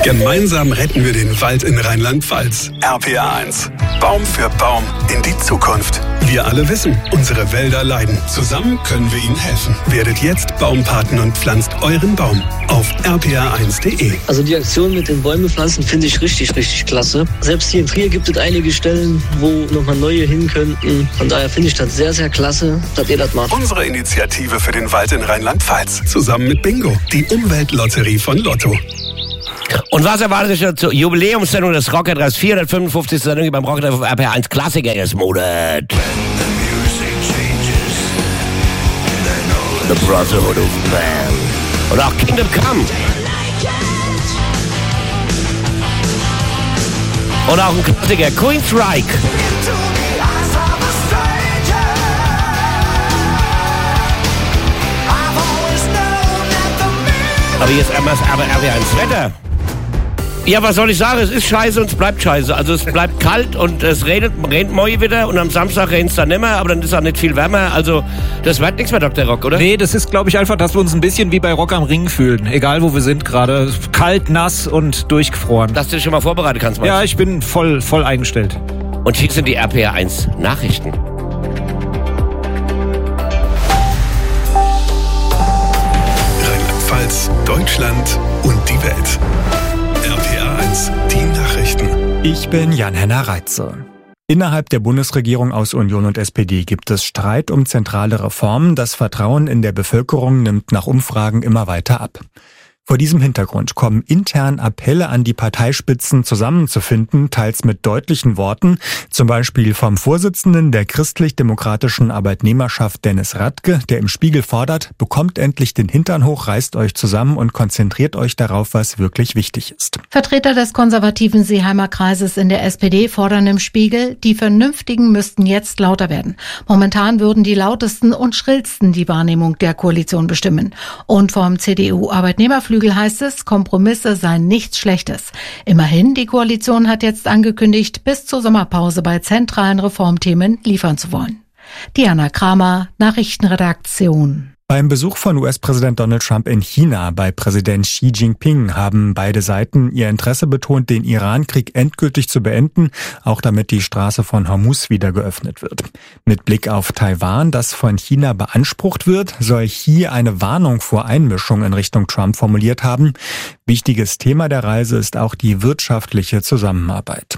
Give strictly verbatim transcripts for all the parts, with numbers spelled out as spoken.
Gemeinsam retten wir den Wald in Rheinland-Pfalz. R P R eins. Baum für Baum in die Zukunft. Wir alle wissen, unsere Wälder leiden. Zusammen können wir ihnen helfen. Werdet jetzt Baumpaten und pflanzt euren Baum auf r p r eins punkt d e. Also die Aktion mit den Bäume pflanzen finde ich richtig, richtig klasse. Selbst hier in Trier gibt es einige Stellen, wo nochmal neue hin könnten. Von daher finde ich das sehr, sehr klasse, dass ihr das macht. Unsere Initiative für den Wald in Rheinland-Pfalz. Zusammen mit Bingo, die Umweltlotterie von Lotto. Und was erwartet euch zur Jubiläumssendung des Rockerdress vierhundertfünfundfünfzigste Sendung beim Rockerdress auf R P R eins Klassiker des Monat. The Brotherhood of Man. Und auch Kingdom Come. Und auch ein Klassiker, Queensryche. Aber jetzt einmal das R P R eins Wetter. Ja, was soll ich sagen? Es ist scheiße und es bleibt scheiße. Also es bleibt kalt und es regnet, regnet morgen wieder und am Samstag regnet es dann nimmer, aber dann ist auch nicht viel wärmer. Also das wird nichts mehr, Doktor Rock, oder? Nee, das ist, glaube ich, einfach, dass wir uns ein bisschen wie bei Rock am Ring fühlen. Egal, wo wir sind gerade. Kalt, nass und durchgefroren. Dass du dich schon mal vorbereitet kannst, meinst du? Ja, ich bin voll, voll eingestellt. Und hier sind die R P R eins Nachrichten. Rheinland-Pfalz, Deutschland und die Welt. R P R eins, die Nachrichten. Ich bin Jan-Henner Reitze. Innerhalb der Bundesregierung aus Union und S P D gibt es Streit um zentrale Reformen. Das Vertrauen in der Bevölkerung nimmt nach Umfragen immer weiter ab. Vor diesem Hintergrund kommen intern Appelle an die Parteispitzen zusammenzufinden, teils mit deutlichen Worten, zum Beispiel vom Vorsitzenden der christlich-demokratischen Arbeitnehmerschaft Dennis Radke, der im Spiegel fordert, bekommt endlich den Hintern hoch, reißt euch zusammen und konzentriert euch darauf, was wirklich wichtig ist. Vertreter des konservativen Seeheimer Kreises in der S P D fordern im Spiegel, die Vernünftigen müssten jetzt lauter werden. Momentan würden die lautesten und schrillsten die Wahrnehmung der Koalition bestimmen. Und vom C D U-Arbeitnehmerflügel heißt es, Kompromisse seien nichts Schlechtes. Immerhin, die Koalition hat jetzt angekündigt, bis zur Sommerpause bei zentralen Reformthemen liefern zu wollen. Diana Kramer, Nachrichtenredaktion. Beim Besuch von U S-Präsident Donald Trump in China bei Präsident Xi Jinping haben beide Seiten ihr Interesse betont, den Iran-Krieg endgültig zu beenden, auch damit die Straße von Hormuz wieder geöffnet wird. Mit Blick auf Taiwan, das von China beansprucht wird, soll Xi eine Warnung vor Einmischung in Richtung Trump formuliert haben. Wichtiges Thema der Reise ist auch die wirtschaftliche Zusammenarbeit.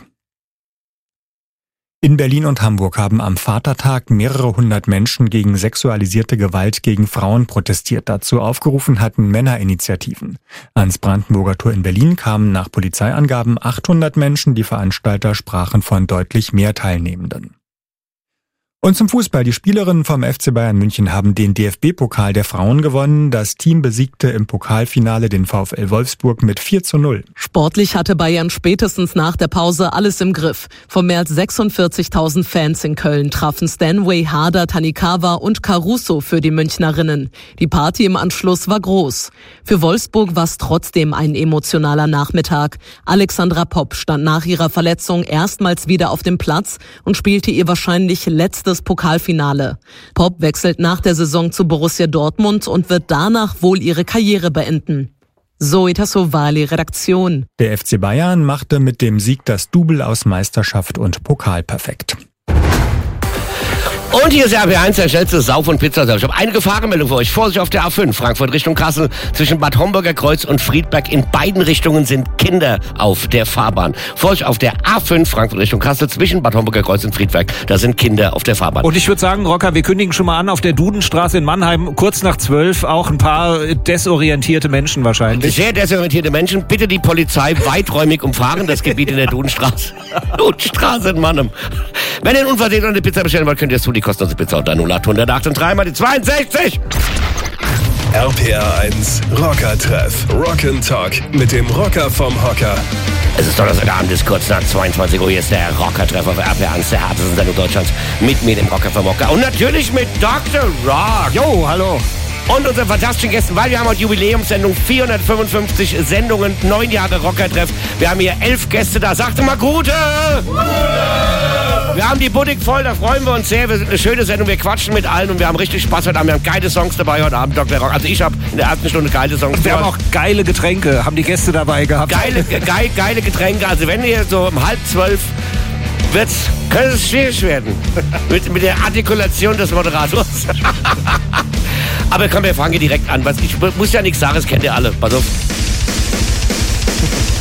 In Berlin und Hamburg haben am Vatertag mehrere hundert Menschen gegen sexualisierte Gewalt gegen Frauen protestiert. Dazu aufgerufen hatten Männerinitiativen. Ans Brandenburger Tor in Berlin kamen nach Polizeiangaben achthundert Menschen. Die Veranstalter sprachen von deutlich mehr Teilnehmenden. Und zum Fußball. Die Spielerinnen vom F C Bayern München haben den D F B-Pokal der Frauen gewonnen. Das Team besiegte im Pokalfinale den VfL Wolfsburg mit vier zu null. Sportlich hatte Bayern spätestens nach der Pause alles im Griff. Von mehr als sechsundvierzigtausend Fans in Köln trafen Stanway, Harder, Tanikawa und Caruso für die Münchnerinnen. Die Party im Anschluss war groß. Für Wolfsburg war es trotzdem ein emotionaler Nachmittag. Alexandra Popp stand nach ihrer Verletzung erstmals wieder auf dem Platz und spielte ihr wahrscheinlich letztes Pokalfinale. Popp wechselt nach der Saison zu Borussia Dortmund und wird danach wohl ihre Karriere beenden. Zoe Tassovali, Redaktion. Der F C Bayern machte mit dem Sieg das Double aus Meisterschaft und Pokal perfekt. Und hier ist R P R eins, der schnellste Sauf- und Pizzaservice. Ich habe eine Gefahrenmeldung für euch. Vorsicht auf der A fünf, Frankfurt Richtung Kassel. Zwischen Bad Homburger Kreuz und Friedberg in beiden Richtungen sind Kinder auf der Fahrbahn. Vorsicht auf der A fünf, Frankfurt Richtung Kassel. Zwischen Bad Homburger Kreuz und Friedberg, da sind Kinder auf der Fahrbahn. Und ich würde sagen, Rocker, wir kündigen schon mal an, auf der Dudenstraße in Mannheim, kurz nach zwölf, auch ein paar desorientierte Menschen wahrscheinlich. Sehr desorientierte Menschen. Bitte die Polizei weiträumig umfahren, das Gebiet in der Dudenstraße. Dudenstraße in Mannheim. Wenn ihr unversehrt eine Pizza bestellen wollt, könnt ihr es tun. Die kostenlose Pizza unter null acht hundert acht und drei mal die zweiundsechzig. R P R eins Rocker-Treff. Rock'n'Talk mit dem Rocker vom Hocker. Es ist Donnerstagabend, ist kurz nach zweiundzwanzig Uhr. Hier ist der Rocker-Treff auf R P R eins, der härtesten Sendung Deutschlands. Mit mir, dem Rocker vom Hocker. Und natürlich mit Doktor Rock. Jo, hallo. und unseren fantastischen Gästen, weil wir haben heute Jubiläumssendung, vierhundertfünfundfünfzig Sendungen, neun Jahre Rockertreff. Wir haben hier elf Gäste da. Sagte mal Gute! Gute! Wir haben die Buddig voll, da freuen wir uns sehr. Wir sind eine schöne Sendung, wir quatschen mit allen und wir haben richtig Spaß heute Abend. Wir haben geile Songs dabei heute Abend, Doktor Rock. Also ich habe in der ersten Stunde geile Songs. Wir haben auch geile Getränke, haben die Gäste dabei gehabt. Geile, geile, geile Getränke. Also wenn ihr so um halb zwölf wird's, könnte es schwierig werden. mit, mit der Artikulation des Moderators. Aber komm, wir fangen direkt an. Was, ich muss ja nichts sagen, das kennt ihr alle. Pass auf.